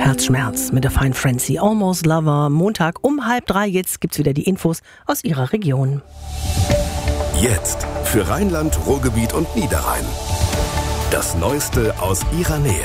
Herzschmerz mit der Fine Frenzy, Almost Lover. Montag um 2:30 jetzt gibt's wieder die Infos aus Ihrer Region. Jetzt für Rheinland, Ruhrgebiet und Niederrhein. Das Neueste aus Ihrer Nähe.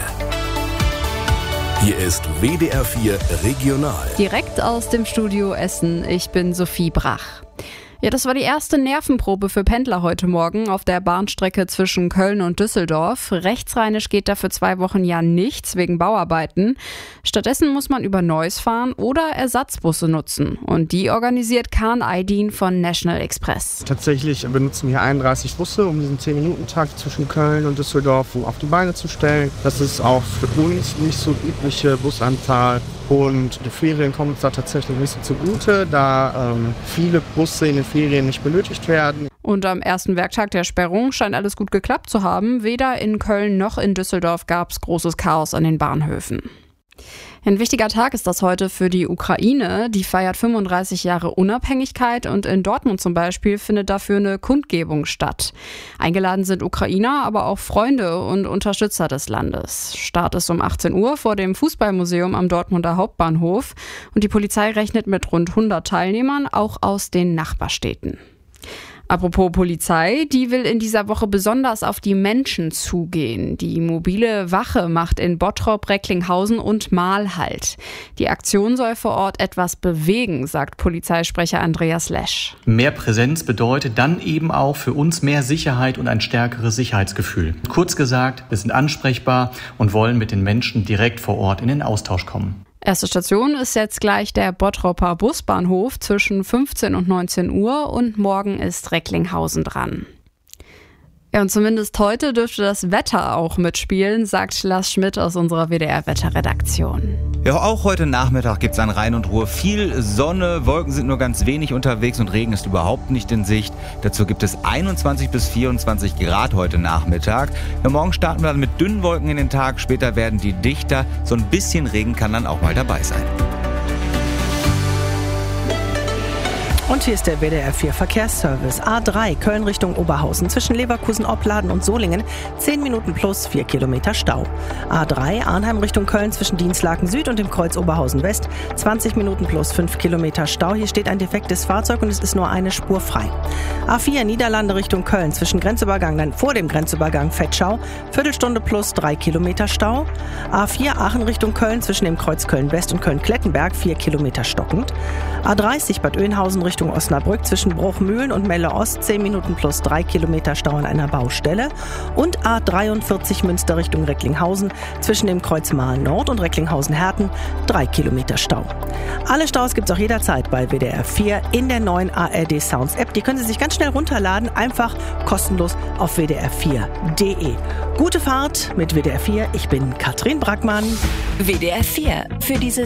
Hier ist WDR 4 Regional. Direkt aus dem Studio Essen, ich bin Sophie Brach. Ja, das war die erste Nervenprobe für Pendler heute Morgen auf der Bahnstrecke zwischen Köln und Düsseldorf. Rechtsrheinisch geht da für 2 Wochen ja nichts wegen Bauarbeiten. Stattdessen muss man über Neuss fahren oder Ersatzbusse nutzen. Und die organisiert Kaan Aydin von National Express. Tatsächlich benutzen wir 31 Busse, um diesen 10-Minuten-Takt zwischen Köln und Düsseldorf auf die Beine zu stellen. Das ist auch für uns nicht so übliche Busanzahl. Und die Ferien kommen uns da tatsächlich nicht so zugute, da viele Busse in den Ferien nicht benötigt werden. Und am ersten Werktag der Sperrung scheint alles gut geklappt zu haben. Weder in Köln noch in Düsseldorf gab es großes Chaos an den Bahnhöfen. Ein wichtiger Tag ist das heute für die Ukraine. Die feiert 35 Jahre Unabhängigkeit und in Dortmund zum Beispiel findet dafür eine Kundgebung statt. Eingeladen sind Ukrainer, aber auch Freunde und Unterstützer des Landes. Start ist um 18 Uhr vor dem Fußballmuseum am Dortmunder Hauptbahnhof und die Polizei rechnet mit rund 100 Teilnehmern, auch aus den Nachbarstädten. Apropos Polizei, die will in dieser Woche besonders auf die Menschen zugehen. Die mobile Wache macht in Bottrop, Recklinghausen und Marl Halt. Die Aktion soll vor Ort etwas bewegen, sagt Polizeisprecher Andreas Lesch. Mehr Präsenz bedeutet dann eben auch für uns mehr Sicherheit und ein stärkeres Sicherheitsgefühl. Kurz gesagt, wir sind ansprechbar und wollen mit den Menschen direkt vor Ort in den Austausch kommen. Erste Station ist jetzt gleich der Bottroper Busbahnhof zwischen 15 und 19 Uhr und morgen ist Recklinghausen dran. Ja, und zumindest heute dürfte das Wetter auch mitspielen, sagt Lars Schmidt aus unserer WDR-Wetterredaktion. Ja, auch heute Nachmittag gibt es an Rhein und Ruhr viel Sonne, Wolken sind nur ganz wenig unterwegs und Regen ist überhaupt nicht in Sicht. Dazu gibt es 21 bis 24 Grad heute Nachmittag. Ja, morgen starten wir dann mit dünnen Wolken in den Tag, später werden die dichter. So ein bisschen Regen kann dann auch mal dabei sein. Und hier ist der WDR 4 Verkehrsservice. A3 Köln Richtung Oberhausen zwischen Leverkusen, Opladen und Solingen 10 Minuten plus 4 Kilometer Stau. A3 Arnheim Richtung Köln zwischen Dienstlaken Süd und dem Kreuz Oberhausen West 20 Minuten plus 5 Kilometer Stau. Hier steht ein defektes Fahrzeug und es ist nur eine Spur frei. A4 Niederlande Richtung Köln zwischen vor dem Grenzübergang Vetschau Viertelstunde plus 3 Kilometer Stau. A4 Aachen Richtung Köln zwischen dem Kreuz Köln West und Köln-Klettenberg 4 Kilometer stockend. A30 Bad Oeynhausen Richtung Osnabrück zwischen Bruchmühlen und Melle Ost 10 Minuten plus 3 Kilometer Stau an einer Baustelle. Und A43 Münster Richtung Recklinghausen zwischen dem Kreuz Marl Nord und Recklinghausen-Herten 3 Kilometer Stau. Alle Staus gibt es auch jederzeit bei WDR 4 in der neuen ARD Sounds App. Die können Sie sich ganz schnell runterladen, einfach kostenlos auf wdr4.de. Gute Fahrt mit WDR 4. Ich bin Katrin Brackmann. WDR 4 für diese